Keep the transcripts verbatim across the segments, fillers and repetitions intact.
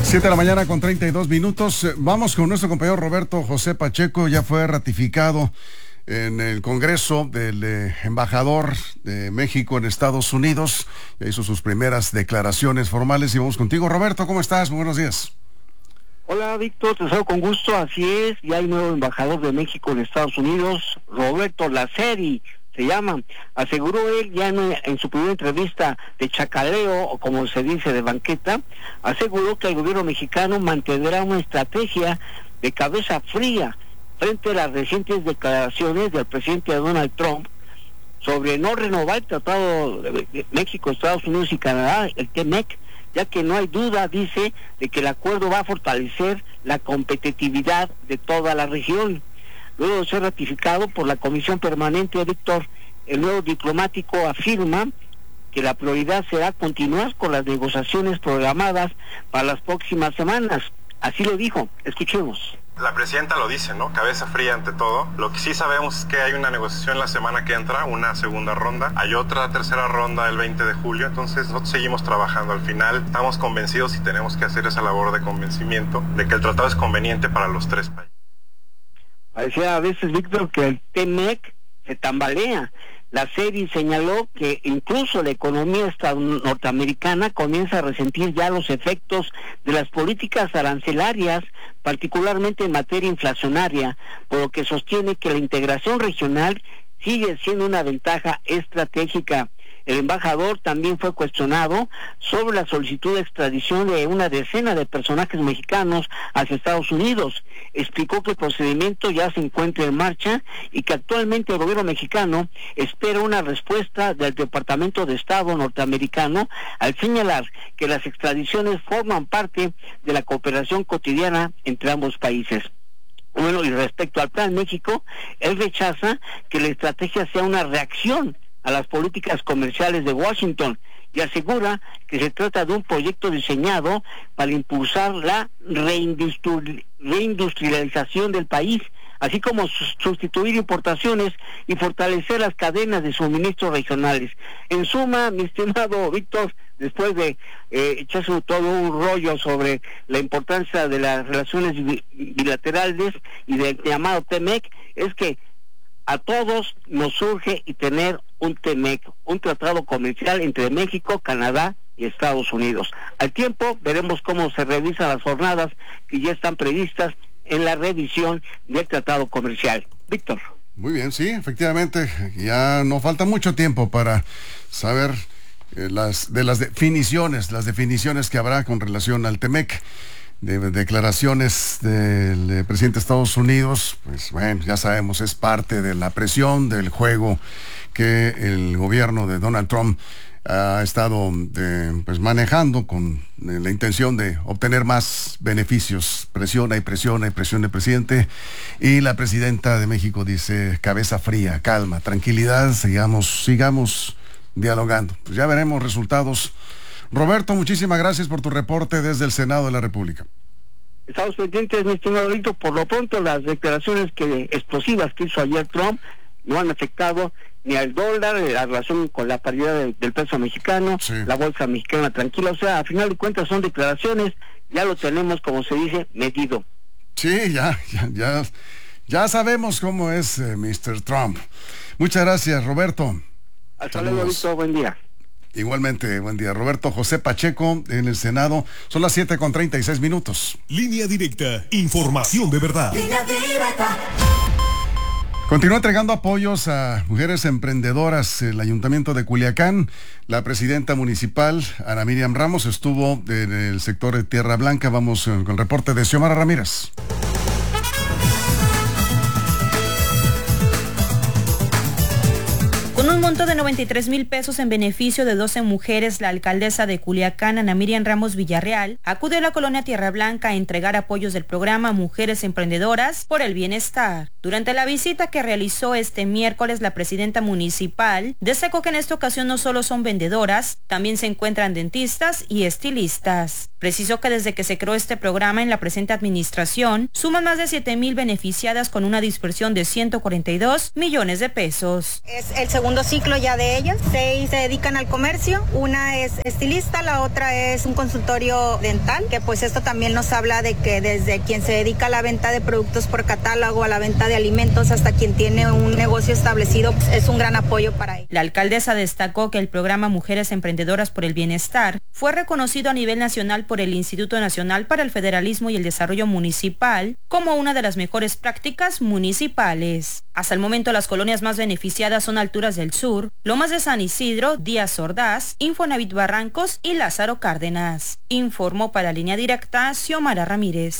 Siete de la mañana con treinta y dos minutos. Vamos con nuestro compañero Roberto José Pacheco. Ya fue ratificado en el Congreso del eh, embajador de México en Estados Unidos. Ya hizo sus primeras declaraciones formales y vamos contigo. Roberto, ¿cómo estás? Muy buenos días. Hola, Víctor, te saludo con gusto. Así es, ya hay nuevo embajador de México en Estados Unidos, Roberto Laceri se llama. Aseguró él ya en, en su primera entrevista de chacaleo, o como se dice, de banqueta, aseguró que el gobierno mexicano mantendrá una estrategia de cabeza fría frente a las recientes declaraciones del presidente Donald Trump sobre no renovar el Tratado de México, Estados Unidos y Canadá, el T M E C, ya que no hay duda, dice, de que el acuerdo va a fortalecer la competitividad de toda la región. Luego de ser ratificado por la Comisión Permanente, Víctor, el nuevo diplomático afirma que la prioridad será continuar con las negociaciones programadas para las próximas semanas. Así lo dijo, escuchemos. La presidenta lo dice, ¿no? Cabeza fría ante todo. Lo que sí sabemos es que hay una negociación la semana que entra, una segunda ronda. Hay otra tercera ronda el veinte de julio, entonces nosotros seguimos trabajando. Al final estamos convencidos y tenemos que hacer esa labor de convencimiento de que el tratado es conveniente para los tres países. Parecía a veces, Víctor, que el T M E C se tambalea. La serie señaló que incluso la economía norteamericana comienza a resentir ya los efectos de las políticas arancelarias, particularmente en materia inflacionaria, por lo que sostiene que la integración regional sigue siendo una ventaja estratégica. El embajador también fue cuestionado sobre la solicitud de extradición de una decena de personajes mexicanos hacia Estados Unidos. Explicó que el procedimiento ya se encuentra en marcha y que actualmente el gobierno mexicano espera una respuesta del Departamento de Estado norteamericano al señalar que las extradiciones forman parte de la cooperación cotidiana entre ambos países. Bueno, y respecto al Plan México, él rechaza que la estrategia sea una reacción a las políticas comerciales de Washington y asegura que se trata de un proyecto diseñado para impulsar la reindustri- reindustrialización del país, así como sustituir importaciones y fortalecer las cadenas de suministro regionales. En suma, mi estimado Víctor, después de eh, echarse todo un rollo sobre la importancia de las relaciones bi- bilaterales y del llamado T M E C, es que a todos nos surge y tener un T M E C, un tratado comercial entre México, Canadá y Estados Unidos. Al tiempo veremos cómo se revisan las jornadas que ya están previstas en la revisión del tratado comercial. Víctor. Muy bien, sí, efectivamente, ya no falta mucho tiempo para saber eh, las de las definiciones, las definiciones que habrá con relación al T M E C. De declaraciones del de presidente de Estados Unidos, pues bueno, ya sabemos, es parte de la presión del juego que el gobierno de Donald Trump ha estado de, pues manejando con de, la intención de obtener más beneficios. Presiona y presiona y presiona el presidente, y la presidenta de México dice cabeza fría, calma, tranquilidad, sigamos, sigamos dialogando. Pues ya veremos resultados. Roberto, muchísimas gracias por tu reporte desde el Senado de la República. Estamos pendientes, mi estimado Víctor. Por lo pronto, las declaraciones que explosivas que hizo ayer Trump no han afectado ni al dólar, la relación con la paridad de, del peso mexicano, sí. La bolsa mexicana tranquila. O sea, a final de cuentas son declaraciones, ya lo tenemos, como se dice, medido. Sí, ya, ya, ya, ya sabemos cómo es eh, mister Trump. Muchas gracias, Roberto. Hasta luego, Víctor, buen día. Igualmente, buen día. Roberto José Pacheco en el Senado. Son las siete con treinta y seis minutos. Línea directa, información de verdad. Línea directa. Continúa entregando apoyos a mujeres emprendedoras. El Ayuntamiento de Culiacán, la presidenta municipal, Ana Miriam Ramos, estuvo en el sector de Tierra Blanca. Vamos con el reporte de Xiomara Ramírez. Con un monto de noventa y tres mil pesos en beneficio de doce mujeres, la alcaldesa de Culiacán, Ana Miriam Ramos Villarreal, acudió a la colonia Tierra Blanca a entregar apoyos del programa Mujeres Emprendedoras por el Bienestar. Durante la visita que realizó este miércoles, la presidenta municipal destacó que en esta ocasión no solo son vendedoras, también se encuentran dentistas y estilistas. Precisó que desde que se creó este programa en la presente administración, suman más de siete mil beneficiadas con una dispersión de ciento cuarenta y dos millones de pesos. Es el segundo ciclo ciclo ya de ellas. Seis se dedican al comercio, una es estilista, la otra es un consultorio dental, que pues esto también nos habla de que desde quien se dedica a la venta de productos por catálogo, a la venta de alimentos, hasta quien tiene un negocio establecido, pues es un gran apoyo para ellos. La alcaldesa destacó que el programa Mujeres Emprendedoras por el Bienestar fue reconocido a nivel nacional por el Instituto Nacional para el Federalismo y el Desarrollo Municipal como una de las mejores prácticas municipales. Hasta el momento, las colonias más beneficiadas son Alturas del Sur, Lomas de San Isidro, Díaz Ordaz, Infonavit Barrancos y Lázaro Cárdenas. Informó para Línea Directa Xiomara Ramírez.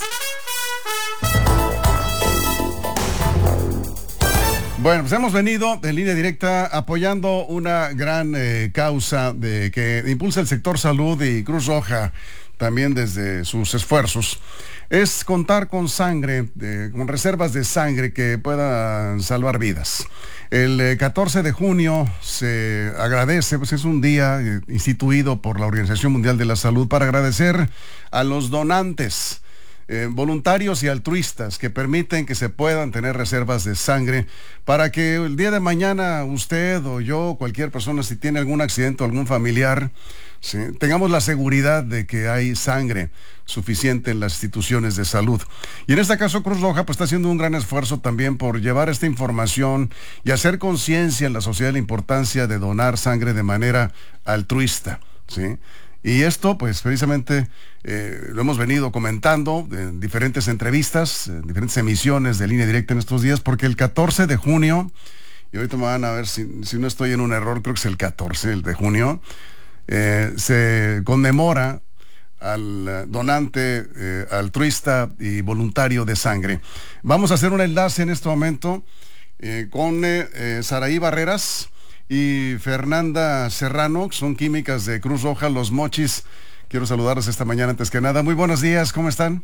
Bueno, pues hemos venido en Línea Directa apoyando una gran eh, causa de que impulsa el sector salud y Cruz Roja también desde sus esfuerzos. Es contar con sangre, eh, con reservas de sangre que puedan salvar vidas. El eh, catorce de junio se agradece, pues es un día eh, instituido por la Organización Mundial de la Salud para agradecer a los donantes, Eh, voluntarios y altruistas que permiten que se puedan tener reservas de sangre para que el día de mañana usted o yo, cualquier persona, si tiene algún accidente o algún familiar, ¿sí?, tengamos la seguridad de que hay sangre suficiente en las instituciones de salud. Y en este caso Cruz Roja pues está haciendo un gran esfuerzo también por llevar esta información y hacer conciencia en la sociedad de la importancia de donar sangre de manera altruista, ¿sí? Y esto, pues, precisamente eh, lo hemos venido comentando en diferentes entrevistas, en diferentes emisiones de Línea Directa en estos días, porque el catorce de junio, y ahorita me van a ver si, si no estoy en un error, creo que es el catorce el de junio, eh, se conmemora al donante eh, altruista y voluntario de sangre. Vamos a hacer un enlace en este momento eh, con eh, eh, Saraí Barreras y Fernanda Serrano, que son químicas de Cruz Roja Los Mochis. Quiero saludarles esta mañana antes que nada. Muy buenos días, ¿cómo están?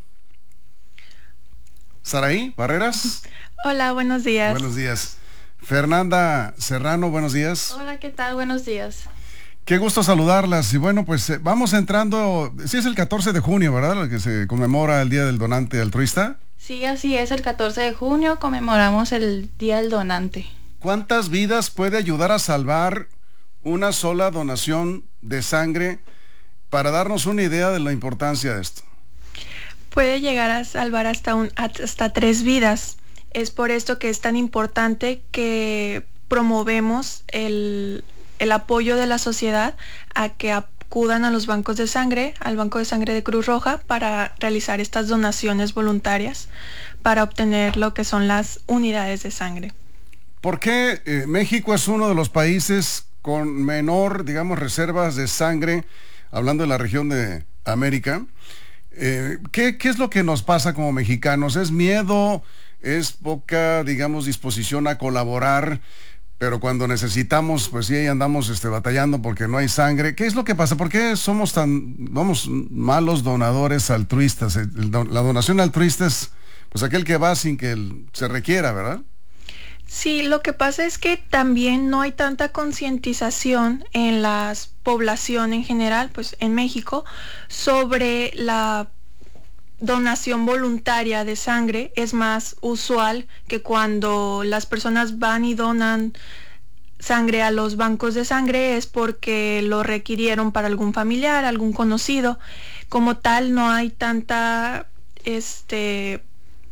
Saraí Barreras. Hola, buenos días. Buenos días. Fernanda Serrano, buenos días. Hola, ¿qué tal? Buenos días. Qué gusto saludarlas. Y bueno, pues eh, vamos entrando, sí es el catorce de junio, ¿verdad? El que se conmemora el Día del Donante Altruista. Sí, así es, el catorce de junio conmemoramos el Día del Donante. ¿Cuántas vidas puede ayudar a salvar una sola donación de sangre, para darnos una idea de la importancia de esto? Puede llegar a salvar hasta, un, hasta tres vidas. Es por esto que es tan importante que promovemos el, el apoyo de la sociedad a que acudan a los bancos de sangre, al Banco de Sangre de Cruz Roja, para realizar estas donaciones voluntarias, para obtener lo que son las unidades de sangre. ¿Por qué eh, México es uno de los países con menor, digamos, reservas de sangre, hablando de la región de América? Eh, ¿qué, ¿Qué es lo que nos pasa como mexicanos? ¿Es miedo? ¿Es poca, digamos, disposición a colaborar? Pero cuando necesitamos, pues sí, ahí andamos este, batallando porque no hay sangre. ¿Qué es lo que pasa? ¿Por qué somos tan, vamos, malos donadores altruistas? El, el, la donación altruista es, pues, aquel que va sin que el, se requiera, ¿verdad? Sí, lo que pasa es que también no hay tanta concientización en la población en general, pues en México, sobre la donación voluntaria de sangre. Es más usual que cuando las personas van y donan sangre a los bancos de sangre es porque lo requirieron para algún familiar, algún conocido. Como tal, no hay tanta este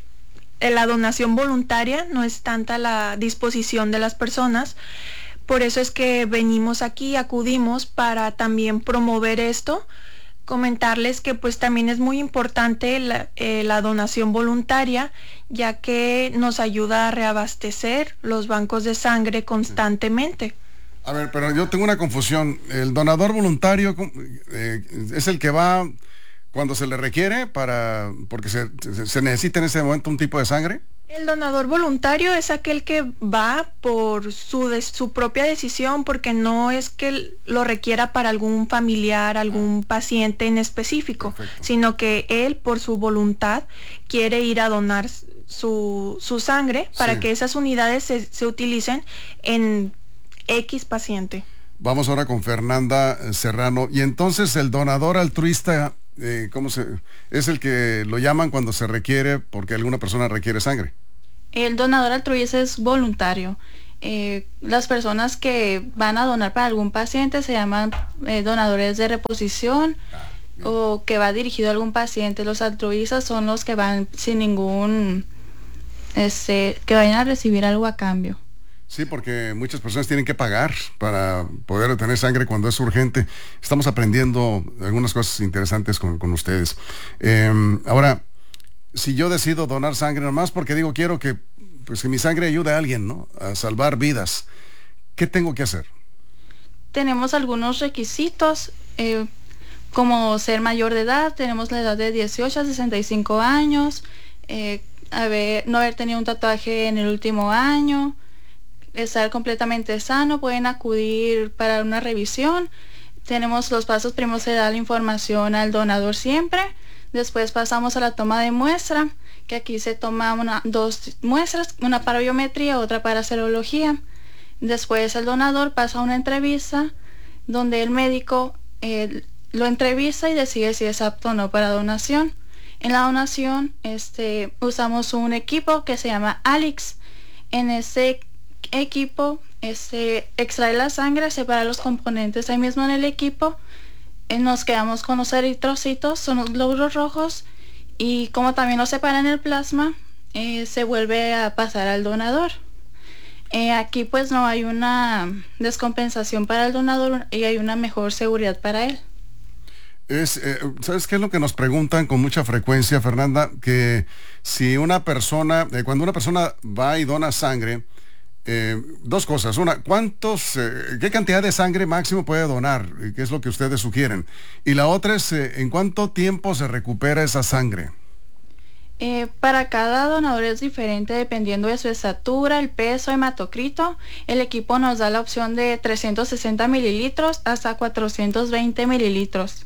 la donación voluntaria, no es tanta la disposición de las personas. Por eso es que venimos aquí, acudimos para también promover esto, comentarles que pues también es muy importante la, eh, la donación voluntaria, ya que nos ayuda a reabastecer los bancos de sangre constantemente. A ver, pero yo tengo una confusión. El donador voluntario eh, es el que va cuando se le requiere, para porque se, se, se necesita en ese momento un tipo de sangre. El donador voluntario es aquel que va por su, de, su propia decisión, porque no es que lo requiera para algún familiar, algún paciente en específico. Perfecto. Sino que él, por su voluntad, quiere ir a donar su, su sangre para sí. que esas unidades se, se utilicen en X paciente. Vamos ahora con Fernanda Serrano. Y entonces el donador altruista, Eh, ¿cómo se, es el que lo llaman cuando se requiere, porque alguna persona requiere sangre? El donador altruista es voluntario. Eh, las personas que van a donar para algún paciente se llaman eh, donadores de reposición ah, o que va dirigido a algún paciente. Los altruistas son los que van sin ningún, este, que vayan a recibir algo a cambio. Sí, porque muchas personas tienen que pagar para poder obtener sangre cuando es urgente. Estamos aprendiendo algunas cosas interesantes con, con ustedes. Eh, ahora, si yo decido donar sangre nomás porque digo quiero que, pues, que mi sangre ayude a alguien, ¿no?, a salvar vidas, ¿qué tengo que hacer? Tenemos algunos requisitos, eh, como ser mayor de edad. Tenemos la edad de dieciocho a sesenta y cinco años, eh, haber, no haber tenido un tatuaje en el último año, estar completamente sano. Pueden acudir para una revisión. Tenemos los pasos. Primero se da la información al donador siempre, después pasamos a la toma de muestra, que aquí se toma una, dos muestras, una para biometría, otra para serología. Después el donador pasa a una entrevista donde el médico eh, lo entrevista y decide si es apto o no para donación. En la donación este, usamos un equipo que se llama Alix. En ese equipo este, extrae la sangre, separa los componentes ahí mismo en el equipo. Eh, nos quedamos con los eritrocitos, son los glóbulos rojos, y como también los separa en el plasma, eh, se vuelve a pasar al donador. Eh, aquí pues no hay una descompensación para el donador y hay una mejor seguridad para él. Es, eh, ¿sabes qué es lo que nos preguntan con mucha frecuencia, Fernanda? Que si una persona, eh, cuando una persona va y dona sangre, eh, dos cosas. Una, ¿cuántos, eh, qué cantidad de sangre máximo puede donar? ¿Qué es lo que ustedes sugieren? Y la otra es, eh, ¿en cuánto tiempo se recupera esa sangre? Eh, para cada donador es diferente dependiendo de su estatura, el peso, hematocrito. El equipo nos da la opción de trescientos sesenta mililitros hasta cuatrocientos veinte mililitros.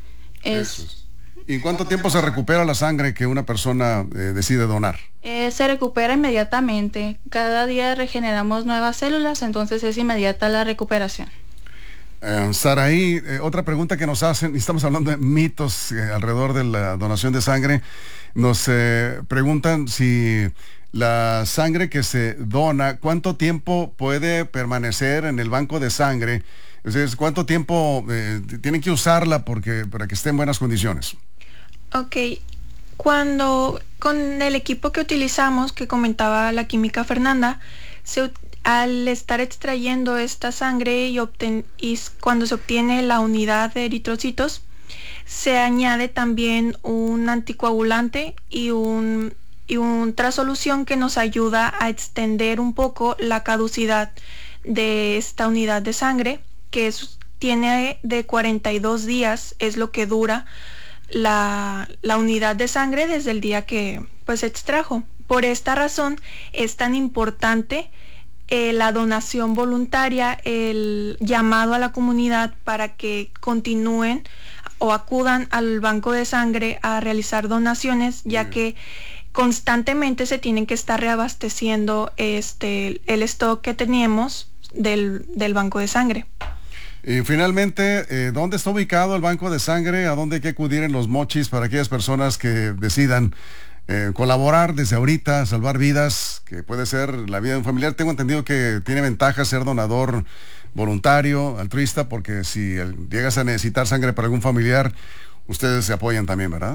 Es, ¿Y en cuánto tiempo se recupera la sangre que una persona eh, decide donar? Eh, se recupera inmediatamente. Cada día regeneramos nuevas células, entonces es inmediata la recuperación. Eh, Saraí, eh, otra pregunta que nos hacen, y estamos hablando de mitos eh, alrededor de la donación de sangre. Nos eh, preguntan si la sangre que se dona, ¿cuánto tiempo puede permanecer en el banco de sangre? Es decir, ¿cuánto tiempo eh, tienen que usarla porque, para que esté en buenas condiciones? Ok, cuando con el equipo que utilizamos, que comentaba la química Fernanda, se, al estar extrayendo esta sangre y, obten, y cuando se obtiene la unidad de eritrocitos, se añade también un anticoagulante y un y otra solución que nos ayuda a extender un poco la caducidad de esta unidad de sangre, que es, tiene de cuarenta y dos días, es lo que dura la, la unidad de sangre desde el día que pues se extrajo. Por esta razón es tan importante eh, la donación voluntaria, el llamado a la comunidad para que continúen o acudan al banco de sangre a realizar donaciones, ya que constantemente se tienen que estar reabasteciendo este el stock que teníamos del, del banco de sangre. Y finalmente, eh, ¿dónde está ubicado el banco de sangre? ¿A dónde hay que acudir en Los Mochis para aquellas personas que decidan eh, colaborar desde ahorita, salvar vidas, que puede ser la vida de un familiar? Tengo entendido que tiene ventaja ser donador voluntario, altruista, porque si llegas a necesitar sangre para algún familiar, ustedes se apoyan también, ¿verdad?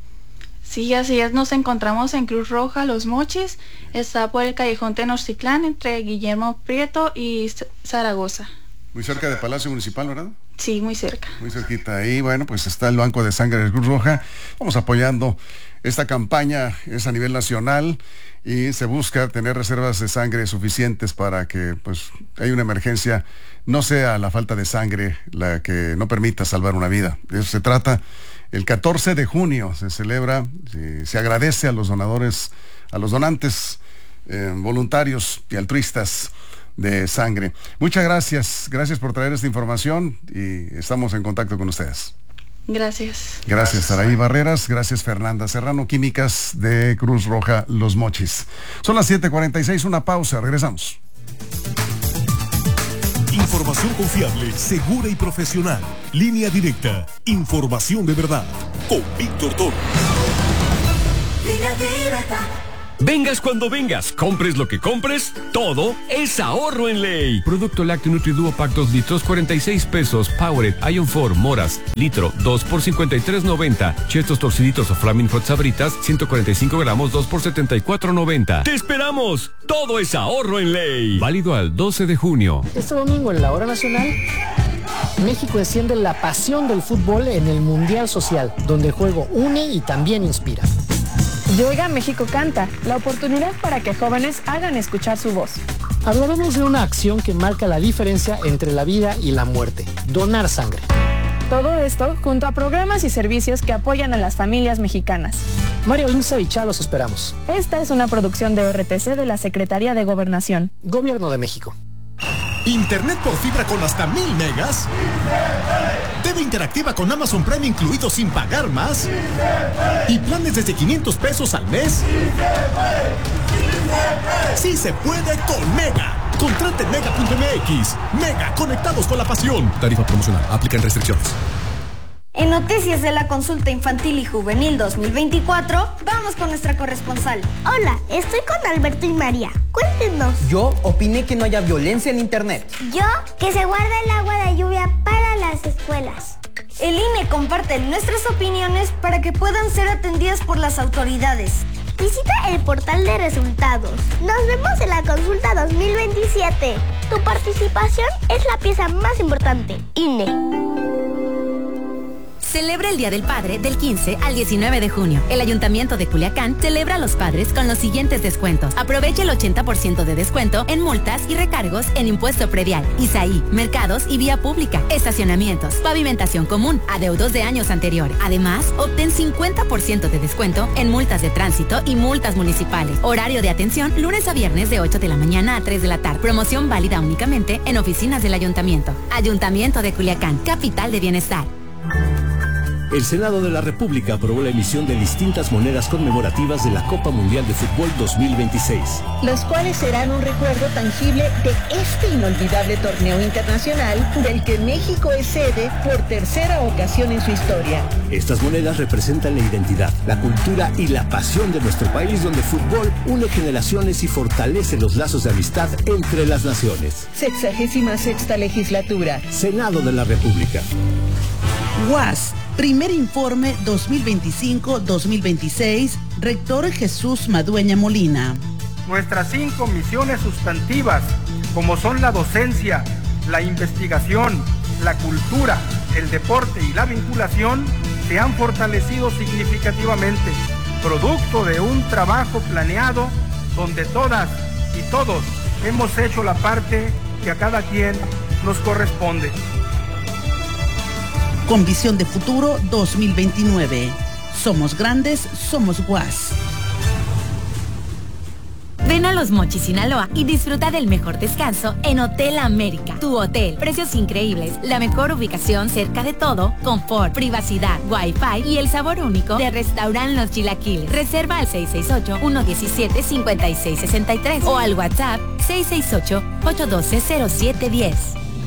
Sí, así es. Nos encontramos en Cruz Roja, Los Mochis. Está por el Callejón Tenochtitlán, entre Guillermo Prieto y Zaragoza. Muy cerca de Palacio Municipal, ¿verdad? Sí, muy cerca. Muy cerquita. Ahí, bueno, pues está el Banco de Sangre de Cruz Roja. Vamos apoyando esta campaña, es a nivel nacional, y se busca tener reservas de sangre suficientes para que, pues, hay una emergencia, no sea la falta de sangre la que no permita salvar una vida. De eso se trata. El catorce de junio se celebra, se, se agradece a los donadores, a los donantes eh, voluntarios y altruistas de sangre. Muchas gracias, gracias por traer esta información y estamos en contacto con ustedes. Gracias. Gracias, Saraí Barreras, gracias Fernanda Serrano, Químicas de Cruz Roja Los Mochis. Son las siete cuarenta y seis, una pausa, regresamos. Información confiable, segura y profesional. Línea directa, información de verdad. Con Víctor Toro. Línea directa. Vengas cuando vengas, compres lo que compres, todo es ahorro en Ley. Producto lácteo Nutriduo Pack dos litros, cuarenta y seis pesos. Powered, Ion cuatro, Moras, litro, dos por cincuenta y tres noventa. Chetos torciditos o Flaming Hot Sabritas, ciento cuarenta y cinco gramos, dos por setenta y cuatro noventa. ¡Te esperamos! Todo es ahorro en Ley. Válido al doce de junio. Este domingo en la hora nacional, México enciende la pasión del fútbol en el Mundial Social, donde el juego une y también inspira. Y Oiga México Canta, la oportunidad para que jóvenes hagan escuchar su voz. Hablaremos de una acción que marca la diferencia entre la vida y la muerte: donar sangre. Todo esto junto a programas y servicios que apoyan a las familias mexicanas. Mario Linza y Chá, los esperamos. Esta es una producción de O R T C de la Secretaría de Gobernación. Gobierno de México. ¿Internet por fibra con hasta mil megas? ¿T V interactiva con Amazon Prime incluido sin pagar más? ¿Y planes desde quinientos pesos al mes? ¡Sí se puede con Mega! Contrate en mega punto m x. Mega, conectados con la pasión. Tarifa promocional, aplican restricciones. En Noticias de la Consulta Infantil y Juvenil dos mil veinticuatro, vamos con nuestra corresponsal. Hola, estoy con Alberto y María. Cuéntenos. Yo opiné que no haya violencia en internet. Yo, que se guarda el agua de lluvia para las escuelas. El I N E comparte nuestras opiniones para que puedan ser atendidas por las autoridades. Visita el portal de resultados. Nos vemos en la consulta dos mil veintisiete. Tu participación es la pieza más importante. I N E. Celebra el Día del Padre del quince al diecinueve de junio. El Ayuntamiento de Culiacán celebra a los padres con los siguientes descuentos. Aprovecha el ochenta por ciento de descuento en multas y recargos en impuesto predial, Isaí, mercados y vía pública, estacionamientos, pavimentación común, adeudos de años anteriores. Además, obtén cincuenta por ciento de descuento en multas de tránsito y multas municipales. Horario de atención lunes a viernes de ocho de la mañana a tres de la tarde. Promoción válida únicamente en oficinas del Ayuntamiento. Ayuntamiento de Culiacán, capital de bienestar. El Senado de la República aprobó la emisión de distintas monedas conmemorativas de la Copa Mundial de Fútbol dos mil veintiséis. Los cuales serán un recuerdo tangible de este inolvidable torneo internacional del que México es sede por tercera ocasión en su historia. Estas monedas representan la identidad, la cultura y la pasión de nuestro país, donde el fútbol une generaciones y fortalece los lazos de amistad entre las naciones. Sexagésima sexta legislatura. Senado de la República. U A S. Primer informe dos mil veinticinco dos mil veintiséis, Rector Jesús Madueña Molina. Nuestras cinco misiones sustantivas, como son la docencia, la investigación, la cultura, el deporte y la vinculación, se han fortalecido significativamente, producto de un trabajo planeado donde todas y todos hemos hecho la parte que a cada quien nos corresponde. Con visión de futuro dos mil veintinueve. Somos grandes, somos U A S. Ven a Los Mochis, Sinaloa y disfruta del mejor descanso en Hotel América. Tu hotel, precios increíbles, la mejor ubicación cerca de todo, confort, privacidad, wifi y el sabor único de Restaurant Los Chilaquiles. Reserva al seis seis ocho, uno uno siete, cinco seis seis tres o al WhatsApp seis seis ocho, ocho uno dos, cero siete uno cero.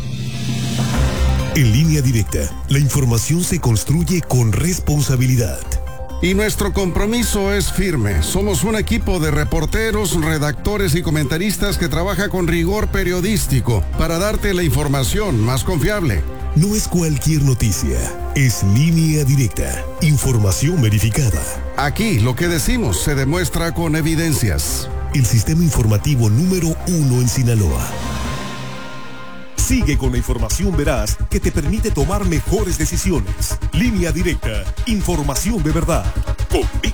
En Línea Directa, la información se construye con responsabilidad. Y nuestro compromiso es firme. Somos un equipo de reporteros, redactores y comentaristas que trabaja con rigor periodístico para darte la información más confiable. No es cualquier noticia, es Línea Directa, información verificada. Aquí lo que decimos se demuestra con evidencias. El sistema informativo número uno en Sinaloa. Sigue con la información veraz que te permite tomar mejores decisiones. Línea Directa, información de verdad. Con